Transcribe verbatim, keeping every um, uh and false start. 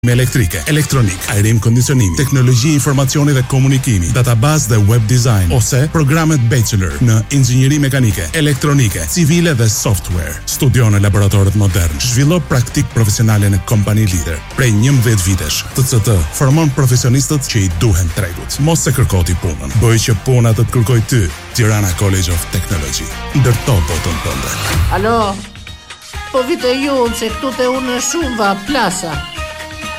me elektrike, elektronik, ajrim kondicionimi, teknologji informacioni dhe komunikimi, database dhe web design, ose programet bachelor në inxhinieri mekanike, elektronike, civile dhe software. Studio në laboratorët modern. Zhvillo praktik profesionale në kompani lider. Prej njëmbëdhjetë vitesh, T C T formon profesionistët që i duhen tregut. Mos se kërkoti punën. Bëj që puna të të kërkoj ty. Tirana College of Technology. Ndërto botën tënde. Alo, po vite ju që këtu te unë shumë va plasa.